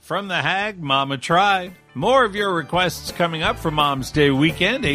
From the Hag, Mama Tried. More of your requests coming up for Mom's Day weekend,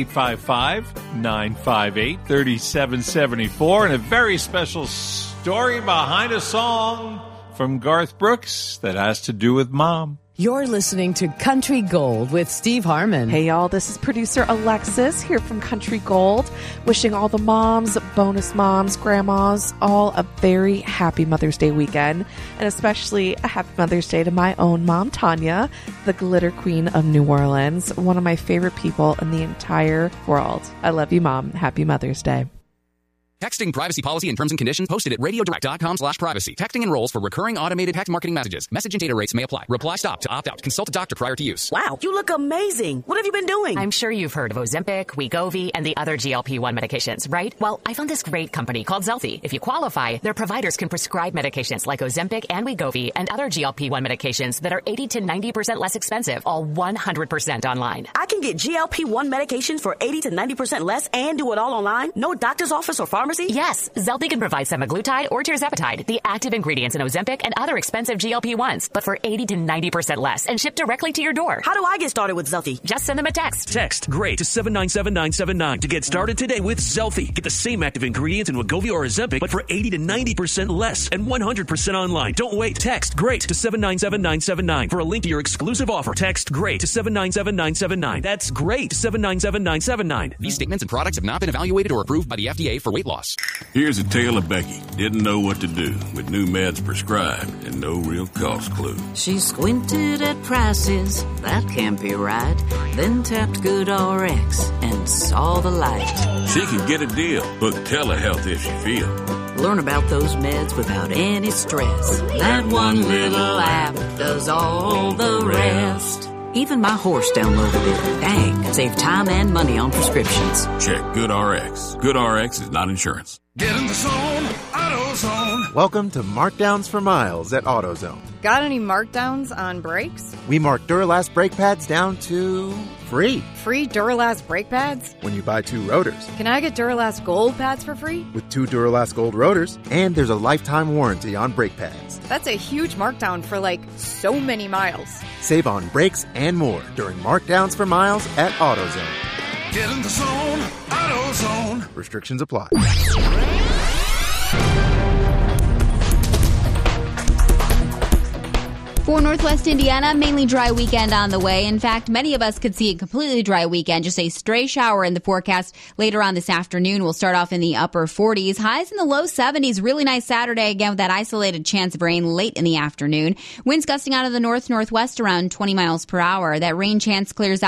855-958-3774. And a very special story behind a song from Garth Brooks that has to do with Mom. You're listening to Country Gold with Steve Harmon. Hey, y'all. This is producer Alexis here from Country Gold, wishing all the moms, bonus moms, grandmas, all a very happy Mother's Day weekend, and especially a happy Mother's Day to my own mom, Tanya, the glitter queen of New Orleans, one of my favorite people in the entire world. I love you, Mom. Happy Mother's Day. Texting privacy policy and terms and conditions posted at radiodirect.com/privacy. Texting enrolls for recurring automated text marketing messages. Message and data rates may apply. Reply stop to opt out. Consult a doctor prior to use. Wow, you look amazing. What have you been doing? I'm sure you've heard of Ozempic, Wegovy, and the other GLP-1 medications, right? Well, I found this great company called Zelfie. If you qualify, their providers can prescribe medications like Ozempic and Wegovy and other GLP-1 medications that are 80 to 90% less expensive, all 100% online. I can get GLP-1 medications for 80 to 90% less and do it all online? No doctor's office or pharmacy? Yes, Zelfie can provide semaglutide or tirzepatide, the active ingredients in Ozempic and other expensive GLP-1s, but for 80 to 90% less and shipped directly to your door. How do I get started with Zelfie? Just send them a text. Text GREAT to 797-979 to get started today with Zelfie. Get the same active ingredients in Wegovy or Ozempic, but for 80 to 90% less and 100% online. Don't wait. Text GREAT to 797-979 for a link to your exclusive offer. Text GREAT to 797-979. That's GREAT to 797-979. These statements and products have not been evaluated or approved by the FDA for weight loss. Here's a tale of Becky. Didn't know what to do with new meds prescribed and no real cost clue. She squinted at prices, that can't be right. Then tapped GoodRx and saw the light. She could get a deal. Book telehealth if she feel. Learn about those meds without any stress. That one little app does all the rest. Even my horse downloaded it. Dang, save time and money on prescriptions. Check GoodRx. GoodRx is not insurance. Get in the zone, AutoZone. Welcome to Markdowns for Miles at AutoZone. Got any markdowns on brakes? We mark Duralast brake pads down to free. Free Duralast brake pads? When you buy 2 rotors. Can I get Duralast Gold pads for free? With 2 Duralast Gold rotors, and there's a lifetime warranty on brake pads. That's a huge markdown for so many miles. Save on brakes and more during Markdowns for Miles at AutoZone. Get in the zone, AutoZone. Restrictions apply. For Northwest Indiana, mainly dry weekend on the way. In fact, many of us could see a completely dry weekend. Just a stray shower in the forecast later on this afternoon. We'll start off in the upper 40s. Highs in the low 70s. Really nice Saturday again with that isolated chance of rain late in the afternoon. Winds gusting out of the north-northwest around 20 miles per hour. That rain chance clears out